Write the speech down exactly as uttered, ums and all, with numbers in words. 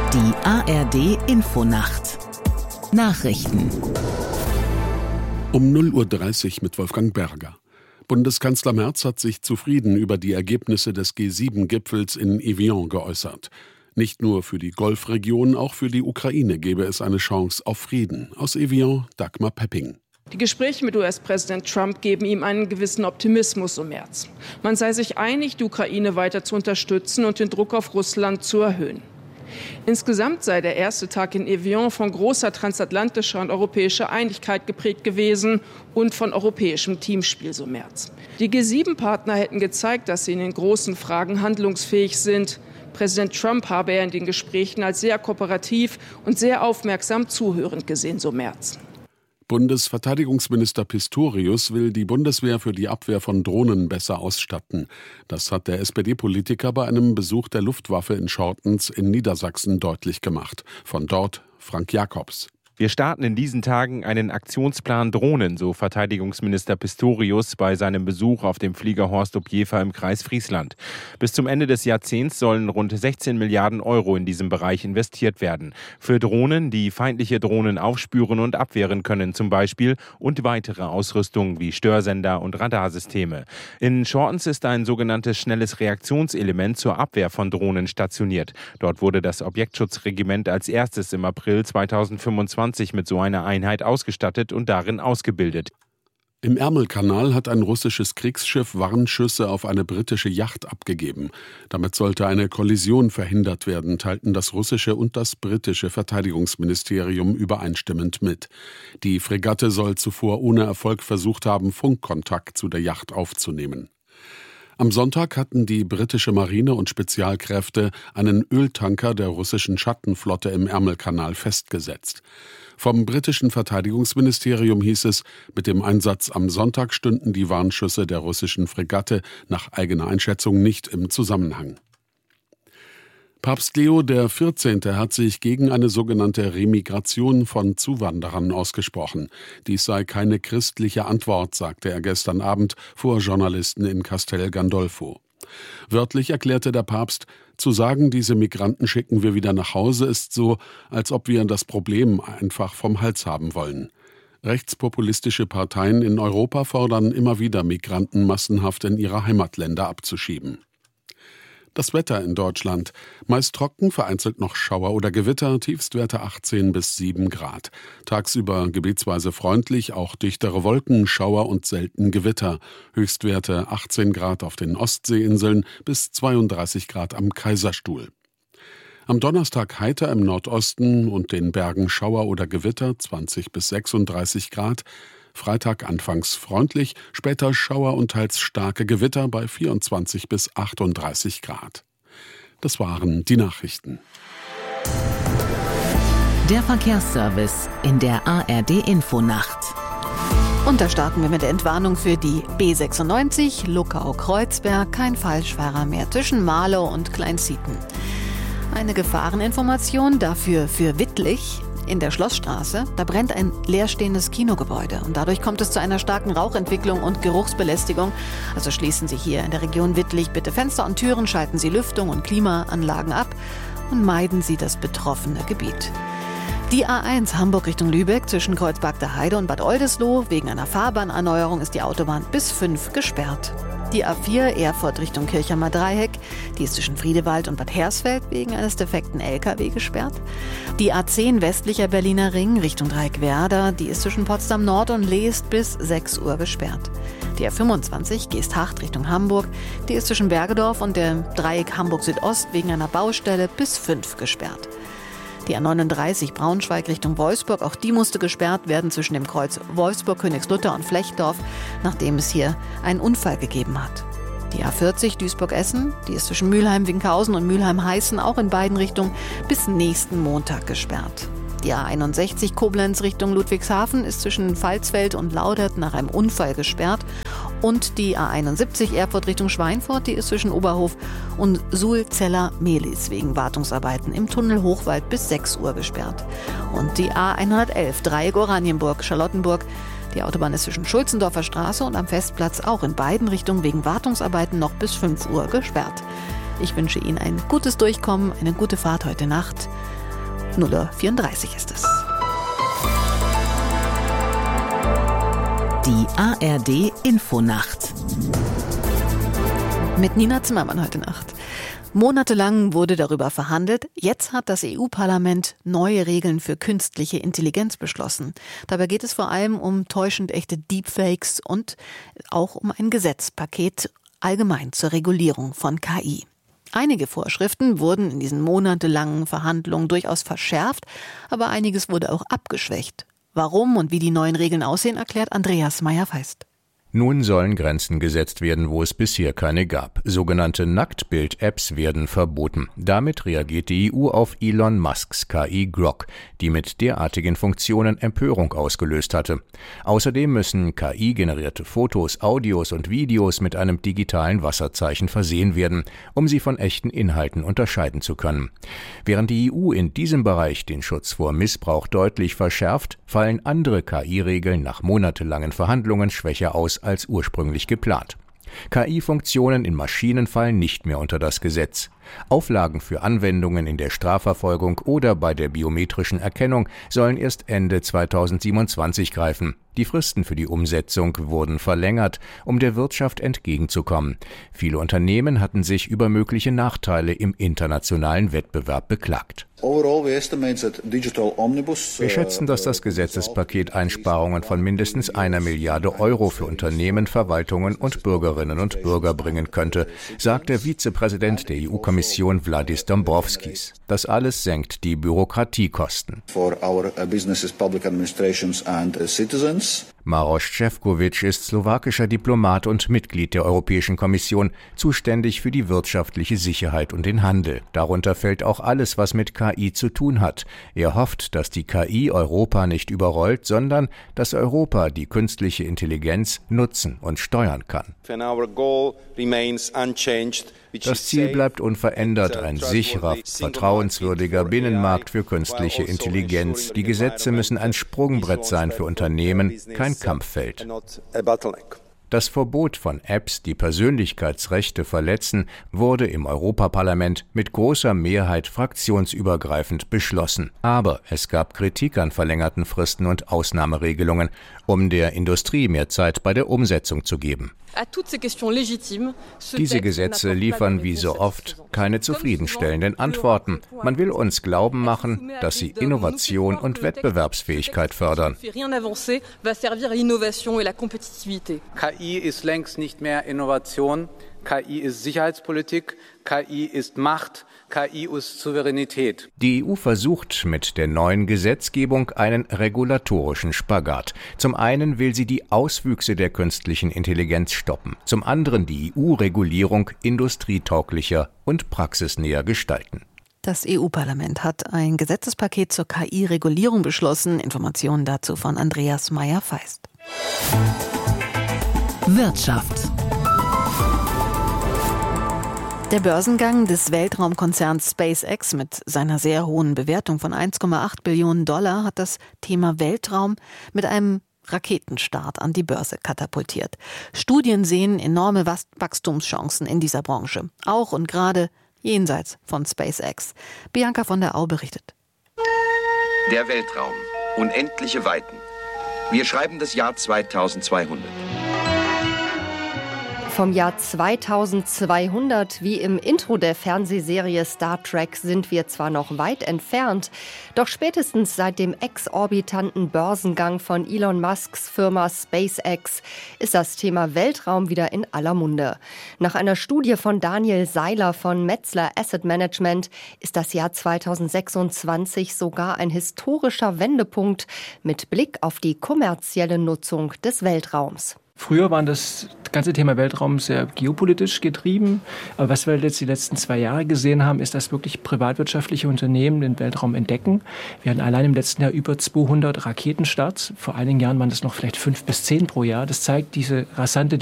Die A R D-Infonacht. Nachrichten. Um null Uhr dreißig mit Wolfgang Berger. Bundeskanzler Merz hat sich zufrieden über die Ergebnisse des G sieben Gipfels in Evian geäußert. Nicht nur für die Golfregion, auch für die Ukraine gäbe es eine Chance auf Frieden. Aus Evian, Dagmar Pepping. Die Gespräche mit U S-Präsident Trump geben ihm einen gewissen Optimismus um März. Man sei sich einig, die Ukraine weiter zu unterstützen und den Druck auf Russland zu erhöhen. Insgesamt sei der erste Tag in Evian von großer transatlantischer und europäischer Einigkeit geprägt gewesen und von europäischem Teamspiel, so Merz. Die G sieben Partner hätten gezeigt, dass sie in den großen Fragen handlungsfähig sind. Präsident Trump habe er in den Gesprächen als sehr kooperativ und sehr aufmerksam zuhörend gesehen, so Merz. Bundesverteidigungsminister Pistorius will die Bundeswehr für die Abwehr von Drohnen besser ausstatten. Das hat der S P D-Politiker bei einem Besuch der Luftwaffe in Schortens in Niedersachsen deutlich gemacht. Von dort Frank Jakobs. Wir starten in diesen Tagen einen Aktionsplan Drohnen, so Verteidigungsminister Pistorius bei seinem Besuch auf dem Flieger Horst-Ob-Jever im Kreis Friesland. Bis zum Ende des Jahrzehnts sollen rund sechzehn Milliarden Euro in diesem Bereich investiert werden. Für Drohnen, die feindliche Drohnen aufspüren und abwehren können zum Beispiel, und weitere Ausrüstung wie Störsender und Radarsysteme. In Schortens ist ein sogenanntes schnelles Reaktionselement zur Abwehr von Drohnen stationiert. Dort wurde das Objektschutzregiment als erstes im April zweitausendfünfundzwanzig mit so einer Einheit ausgestattet und darin ausgebildet. Im Ärmelkanal hat ein russisches Kriegsschiff Warnschüsse auf eine britische Yacht abgegeben. Damit sollte eine Kollision verhindert werden, teilten das russische und das britische Verteidigungsministerium übereinstimmend mit. Die Fregatte soll zuvor ohne Erfolg versucht haben, Funkkontakt zu der Yacht aufzunehmen. Am Sonntag hatten die britische Marine und Spezialkräfte einen Öltanker der russischen Schattenflotte im Ärmelkanal festgesetzt. Vom britischen Verteidigungsministerium hieß es, mit dem Einsatz am Sonntag stünden die Warnschüsse der russischen Fregatte nach eigener Einschätzung nicht im Zusammenhang. Papst Leo der vierzehnte hat sich gegen eine sogenannte Remigration von Zuwanderern ausgesprochen. Dies sei keine christliche Antwort, sagte er gestern Abend vor Journalisten in Castel Gandolfo. Wörtlich erklärte der Papst, zu sagen, diese Migranten schicken wir wieder nach Hause, ist so, als ob wir das Problem einfach vom Hals haben wollen. Rechtspopulistische Parteien in Europa fordern immer wieder, Migranten massenhaft in ihre Heimatländer abzuschieben. Das Wetter in Deutschland. Meist trocken, vereinzelt noch Schauer oder Gewitter, Tiefstwerte achtzehn bis sieben Grad. Tagsüber gebietsweise freundlich, auch dichtere Wolken, Schauer und selten Gewitter. Höchstwerte achtzehn Grad auf den Ostseeinseln bis zweiunddreißig Grad am Kaiserstuhl. Am Donnerstag heiter im Nordosten und den Bergen Schauer oder Gewitter, zwanzig bis sechsunddreißig Grad. Freitag anfangs freundlich, später Schauer und teils starke Gewitter bei vierundzwanzig bis achtunddreißig Grad. Das waren die Nachrichten. Der Verkehrsservice in der A R D-Infonacht. Und da starten wir mit der Entwarnung für die B sechsundneunzig, Luckau-Kreuzberg, kein Falschfahrer mehr zwischen Marlow und Kleinzieten. Eine Gefahreninformation dafür für Wittlich. In der Schlossstraße, da brennt ein leerstehendes Kinogebäude und dadurch kommt es zu einer starken Rauchentwicklung und Geruchsbelästigung. Also schließen Sie hier in der Region Wittlich bitte Fenster und Türen, schalten Sie Lüftung und Klimaanlagen ab und meiden Sie das betroffene Gebiet. Die A eins Hamburg Richtung Lübeck zwischen Kreuzberg der Heide und Bad Oldesloe. Wegen einer Fahrbahnerneuerung ist die Autobahn bis fünf gesperrt. Die A vier Erfurt Richtung Kirchheimer Dreieck, die ist zwischen Friedewald und Bad Hersfeld wegen eines defekten L K W gesperrt. Die A zehn westlicher Berliner Ring Richtung Dreieck Werder, die ist zwischen Potsdam Nord und Leest bis sechs Uhr gesperrt. Die A fünfundzwanzig Geesthacht Richtung Hamburg, die ist zwischen Bergedorf und dem Dreieck Hamburg Südost wegen einer Baustelle bis fünf gesperrt. Die A neununddreißig Braunschweig Richtung Wolfsburg, auch die musste gesperrt werden zwischen dem Kreuz Wolfsburg-Königslutter und Flechtdorf, nachdem es hier einen Unfall gegeben hat. Die A vierzig Duisburg-Essen, die ist zwischen Mülheim-Winkhausen und Mülheim-Heißen auch in beiden Richtungen bis nächsten Montag gesperrt. Die A einundsechzig Koblenz Richtung Ludwigshafen ist zwischen Pfalzfeld und Laudert nach einem Unfall gesperrt. Und die A einundsiebzig Erfurt Richtung Schweinfurt, die ist zwischen Oberhof und Suhl-Zeller-Mehlis wegen Wartungsarbeiten im Tunnel Hochwald bis sechs Uhr gesperrt. Und die A hundertelf Dreieck Oranienburg Charlottenburg, die Autobahn ist zwischen Schulzendorfer Straße und am Festplatz auch in beiden Richtungen wegen Wartungsarbeiten noch bis fünf Uhr gesperrt. Ich wünsche Ihnen ein gutes Durchkommen, eine gute Fahrt heute Nacht. null Uhr vierunddreißig ist es. Die A R D Infonacht. Mit Nina Zimmermann heute Nacht. Monatelang wurde darüber verhandelt. Jetzt hat das E U-Parlament neue Regeln für künstliche Intelligenz beschlossen. Dabei geht es vor allem um täuschend echte Deepfakes und auch um ein Gesetzpaket allgemein zur Regulierung von K I. Einige Vorschriften wurden in diesen monatelangen Verhandlungen durchaus verschärft, aber einiges wurde auch abgeschwächt. Warum und wie die neuen Regeln aussehen, erklärt Andreas Meyer-Feist. Nun sollen Grenzen gesetzt werden, wo es bisher keine gab. Sogenannte Nacktbild-Apps werden verboten. Damit reagiert die E U auf Elon Musks K I Grok, die mit derartigen Funktionen Empörung ausgelöst hatte. Außerdem müssen K I-generierte Fotos, Audios und Videos mit einem digitalen Wasserzeichen versehen werden, um sie von echten Inhalten unterscheiden zu können. Während die E U in diesem Bereich den Schutz vor Missbrauch deutlich verschärft, fallen andere K I-Regeln nach monatelangen Verhandlungen schwächer aus als ursprünglich geplant. K I-Funktionen in Maschinen fallen nicht mehr unter das Gesetz. Auflagen für Anwendungen in der Strafverfolgung oder bei der biometrischen Erkennung sollen erst Ende zweitausendsiebenundzwanzig greifen. Die Fristen für die Umsetzung wurden verlängert, um der Wirtschaft entgegenzukommen. Viele Unternehmen hatten sich über mögliche Nachteile im internationalen Wettbewerb beklagt. Wir schätzen, dass das Gesetzespaket Einsparungen von mindestens einer Milliarde Euro für Unternehmen, Verwaltungen und Bürgerinnen und Bürger bringen könnte, sagt der Vizepräsident der E U-Kommission Valdis Dombrovskis. Das alles senkt die Bürokratiekosten. Maroš Šefčovič ist slowakischer Diplomat und Mitglied der Europäischen Kommission, zuständig für die wirtschaftliche Sicherheit und den Handel. Darunter fällt auch alles, was mit K I zu tun hat. Er hofft, dass die K I Europa nicht überrollt, sondern dass Europa die künstliche Intelligenz nutzen und steuern kann. Das Ziel bleibt unverändert, ein sicherer, vertrauenswürdiger Binnenmarkt für künstliche Intelligenz. Die Gesetze müssen ein Sprungbrett sein für Unternehmen, kein Kampffeld. Das Verbot von Apps, die Persönlichkeitsrechte verletzen, wurde im Europaparlament mit großer Mehrheit fraktionsübergreifend beschlossen. Aber es gab Kritik an verlängerten Fristen und Ausnahmeregelungen, um der Industrie mehr Zeit bei der Umsetzung zu geben. Diese Gesetze liefern wie so oft keine zufriedenstellenden Antworten. Man will uns glauben machen, dass sie Innovation und Wettbewerbsfähigkeit fördern. K I ist längst nicht mehr Innovation, K I ist Sicherheitspolitik, K I ist Macht, K I ist Souveränität. Die E U versucht mit der neuen Gesetzgebung einen regulatorischen Spagat. Zum einen will sie die Auswüchse der künstlichen Intelligenz stoppen, zum anderen die E U-Regulierung industrietauglicher und praxisnäher gestalten. Das E U-Parlament hat ein Gesetzespaket zur K I-Regulierung beschlossen. Informationen dazu von Andreas Meyer-Feist. Wirtschaft. Der Börsengang des Weltraumkonzerns SpaceX mit seiner sehr hohen Bewertung von eins Komma acht Billionen Dollar hat das Thema Weltraum mit einem Raketenstart an die Börse katapultiert. Studien sehen enorme Wachstumschancen in dieser Branche, auch und gerade jenseits von SpaceX. Bianca von der Au berichtet. Der Weltraum. Unendliche Weiten. Wir schreiben das Jahr zweitausendzweihundert. Vom Jahr zweitausendzweihundert, wie im Intro der Fernsehserie Star Trek, sind wir zwar noch weit entfernt, doch spätestens seit dem exorbitanten Börsengang von Elon Musks Firma SpaceX ist das Thema Weltraum wieder in aller Munde. Nach einer Studie von Daniel Seiler von Metzler Asset Management ist das Jahr zweitausendsechsundzwanzig sogar ein historischer Wendepunkt mit Blick auf die kommerzielle Nutzung des Weltraums. Früher war das ganze Thema Weltraum sehr geopolitisch getrieben. Aber was wir jetzt die letzten zwei Jahre gesehen haben, ist, dass wirklich privatwirtschaftliche Unternehmen den Weltraum entdecken. Wir hatten allein im letzten Jahr über zweihundert Raketenstarts. Vor einigen Jahren waren das noch vielleicht fünf bis zehn pro Jahr. Das zeigt diese rasante